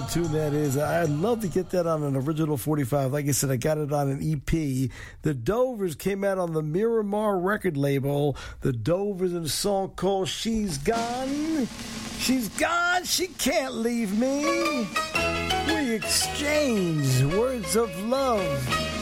tune that is. I'd love to get that on an original 45. Like I said, I got it on an EP. The Dovers came out on the Miramar record label. The Dovers in a song called She's Gone. She's gone, she can't leave me. We exchange words of love.